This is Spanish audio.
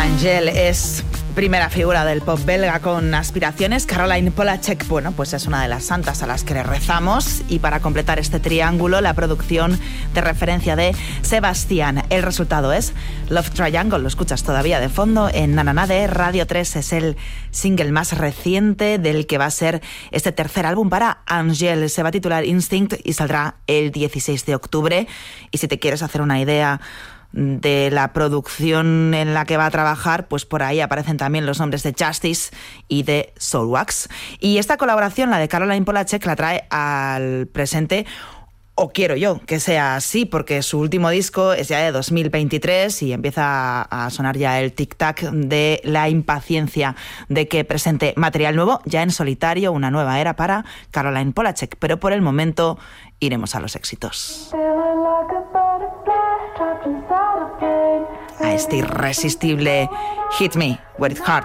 Angèle es primera figura del pop belga con aspiraciones. Caroline Polachek, bueno, pues es una de las santas a las que le rezamos. Y para completar este triángulo, la producción de referencia de Sebastián. El resultado es Love Triangle. Lo escuchas todavía de fondo en Nananá de Radio 3. Es el single más reciente del que va a ser este tercer álbum para Angèle. Se va a titular Instinct y saldrá el 16 de octubre. Y si te quieres hacer una idea de la producción en la que va a trabajar, pues por ahí aparecen también los nombres de Justice y de Soulwax. Y esta colaboración, la de Caroline Polachek, la trae al presente, o quiero yo que sea así, porque su último disco es ya de 2023 y empieza a sonar ya el tic-tac de la impaciencia de que presente material nuevo, ya en solitario, una nueva era para Caroline Polachek. Pero por el momento iremos a los éxitos. A este irresistible Hit Me Where It Hurts.